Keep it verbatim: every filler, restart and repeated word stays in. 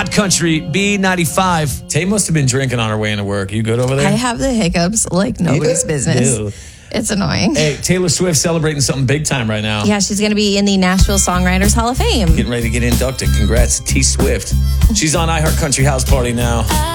Hot Country B ninety-five. Tay must have been drinking on her way into work. You good over there? I have the hiccups like nobody's Ew. business. Ew. It's annoying. Hey, Taylor Swift celebrating something big time right now. Yeah, she's going to be in the Nashville Songwriters Hall of Fame. Getting ready to get inducted. Congrats to T Swift. She's on iHeart Country House Party now.